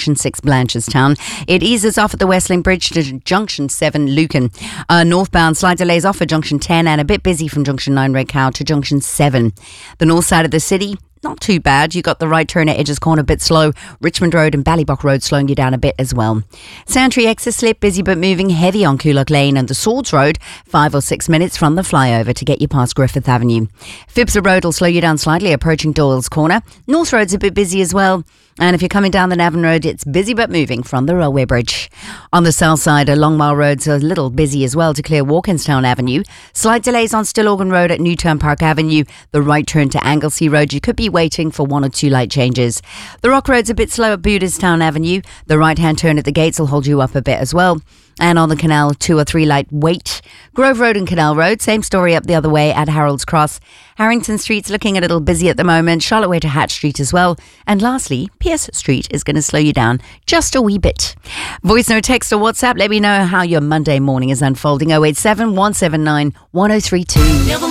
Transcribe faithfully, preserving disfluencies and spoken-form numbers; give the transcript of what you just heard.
Junction six, Blanchardstown. It eases off at the Westlink Bridge to Junction seven, Lucan. Uh, northbound, slight delays off at Junction ten and a bit busy from Junction nine, Red Cow to Junction seven. The north side of the city, not too bad. You got the right turn at Edges Corner a bit slow. Richmond Road and Ballybock Road slowing you down a bit as well. Santry exit slip, busy but moving heavy on Coolock Lane and the Swords Road. Five or six minutes from the flyover to get you past Griffith Avenue. Phibsborough Road will slow you down slightly approaching Doyle's Corner. North Road's a bit busy as well. And if you're coming down the Navan Road, it's busy but moving from the railway bridge. On the south side, a Longmire Road's a little busy as well to clear Walkinstown Avenue. Slight delays on Stillorgan Road at Newtown Park Avenue. The right turn to Anglesey Road, you could be waiting for one or two light changes. The Rock Road's a bit slow at Booterstown Avenue. The right-hand turn at the gates will hold you up a bit as well. And on the canal, two or three light wait. Grove Road and Canal Road, same story up the other way at Harold's Cross. Harrington Street's looking a little busy at the moment. Charlotte Way to Hatch Street as well. And lastly, Pierce Street is going to slow you down just a wee bit. Voice note, text or WhatsApp, let me know how your Monday morning is unfolding. oh eight seven, one seven nine, one oh three two.